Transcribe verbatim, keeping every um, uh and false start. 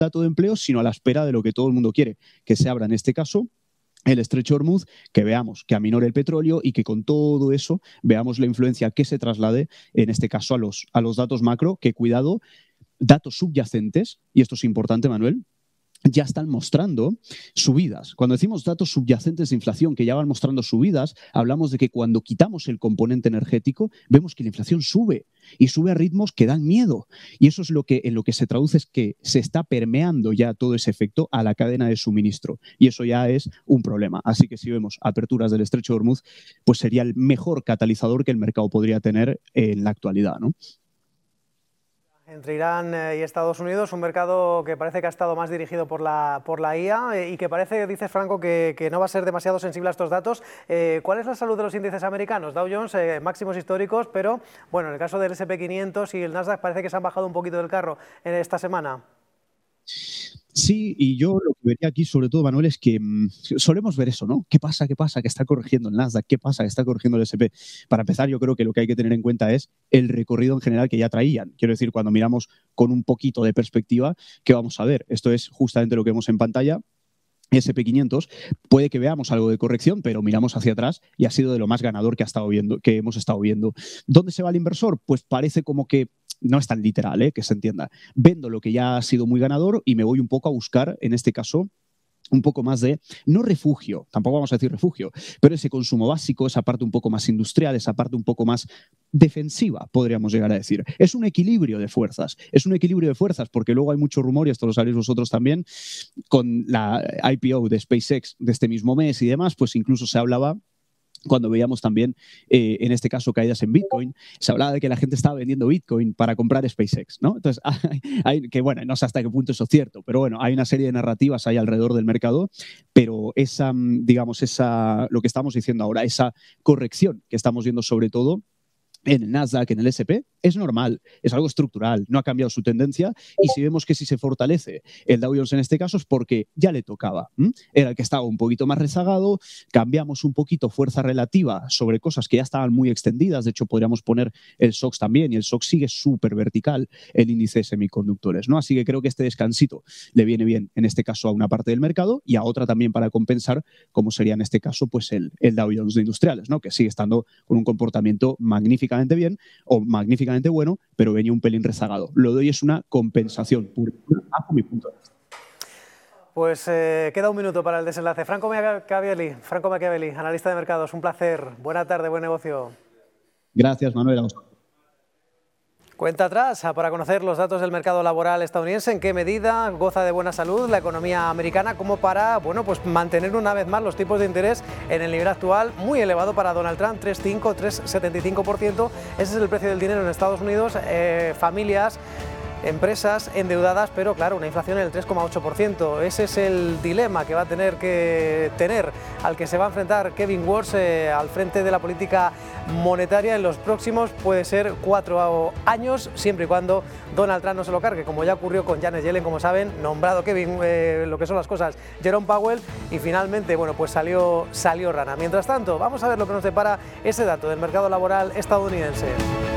dato de empleo, sino a la espera de lo que todo el mundo quiere, que se abra en este caso el estrecho de Hormuz, que veamos que aminore el petróleo y que con todo eso veamos la influencia que se traslade, en este caso, a los, a los datos macro, que cuidado, datos subyacentes, y esto es importante, Manuel, ya están mostrando subidas. Cuando decimos datos subyacentes de inflación que ya van mostrando subidas, hablamos de que cuando quitamos el componente energético, vemos que la inflación sube y sube a ritmos que dan miedo. Y eso es lo que en lo que se traduce es que se está permeando ya todo ese efecto a la cadena de suministro. Y eso ya es un problema. Así que si vemos aperturas del estrecho de Hormuz, pues sería el mejor catalizador que el mercado podría tener en la actualidad, ¿no? Entre Irán y Estados Unidos, un mercado que parece que ha estado más dirigido por la, por la I A y que parece, dice Franco, que, que no va a ser demasiado sensible a estos datos. Eh, ¿Cuál es la salud de los índices americanos? Dow Jones, eh, máximos históricos, pero bueno, en el caso del ese and pe quinientos y el Nasdaq parece que se han bajado un poquito del carro en esta semana. Sí, y yo lo que vería aquí sobre todo, Manuel, es que mmm, solemos ver eso, ¿no? ¿Qué pasa? ¿Qué pasa? Que está corrigiendo el Nasdaq, ¿qué pasa? Que está corrigiendo el ese and pe. Para empezar, yo creo que lo que hay que tener en cuenta es el recorrido en general que ya traían. Quiero decir, cuando miramos con un poquito de perspectiva, ¿qué vamos a ver? Esto es justamente lo que vemos en pantalla. ese and pe quinientos, puede que veamos algo de corrección, pero miramos hacia atrás y ha sido de lo más ganador que, ha estado viendo, que hemos estado viendo. ¿Dónde se va el inversor? Pues parece como que no es tan literal, ¿eh? Que se entienda. Vendo lo que ya ha sido muy ganador y me voy un poco a buscar, en este caso, un poco más de, no refugio, tampoco vamos a decir refugio, pero ese consumo básico, esa parte un poco más industrial, esa parte un poco más defensiva, podríamos llegar a decir. Es un equilibrio de fuerzas, es un equilibrio de fuerzas porque luego hay mucho rumor, y esto lo sabéis vosotros también, con la I P O de SpaceX de este mismo mes y demás, pues incluso se hablaba, cuando veíamos también, eh, en este caso, caídas en Bitcoin, se hablaba de que la gente estaba vendiendo Bitcoin para comprar SpaceX, ¿no? Entonces, hay, hay, que bueno, no sé hasta qué punto eso es cierto, pero bueno, hay una serie de narrativas ahí alrededor del mercado, pero esa, digamos, esa, lo que estamos diciendo ahora, esa corrección que estamos viendo sobre todo en el Nasdaq, en el ese and pe, es normal, es algo estructural, no ha cambiado su tendencia, y si vemos que si se fortalece el Dow Jones en este caso es porque ya le tocaba. ¿m? Era el que estaba un poquito más rezagado, cambiamos un poquito fuerza relativa sobre cosas que ya estaban muy extendidas, de hecho podríamos poner el S O X también, y el S O X sigue súper vertical, el índice de semiconductores, ¿no? Así que creo que este descansito le viene bien, en este caso, a una parte del mercado y a otra también para compensar, como sería en este caso pues el, el Dow Jones de industriales, ¿no? Que sigue estando con un comportamiento magnífico bien o magníficamente bueno, pero venía un pelín rezagado. Lo de hoy es una compensación pura, bajo mi punto de vista. Pues eh, queda un minuto para el desenlace. Franco Machiavelli, Franco Machiavelli, analista de mercados, un placer. Buena tarde, buen negocio. Gracias, Manuel. Cuenta atrás para conocer los datos del mercado laboral estadounidense, en qué medida goza de buena salud la economía americana como para, bueno, pues mantener una vez más los tipos de interés en el nivel actual muy elevado para Donald Trump, tres coma cinco, tres coma setenta y cinco por ciento. Ese es el precio del dinero en Estados Unidos. Eh, familias, empresas endeudadas, pero claro, una inflación en el tres coma ocho por ciento. Ese es el dilema que va a tener que tener, al que se va a enfrentar Kevin Warsh eh, al frente de la política monetaria en los próximos, puede ser cuatro años, siempre y cuando Donald Trump no se lo cargue, como ya ocurrió con Janet Yellen, como saben, nombrado Kevin, eh, lo que son las cosas, Jerome Powell, y finalmente, bueno, pues salió, salió rana. Mientras tanto, vamos a ver lo que nos depara ese dato del mercado laboral estadounidense.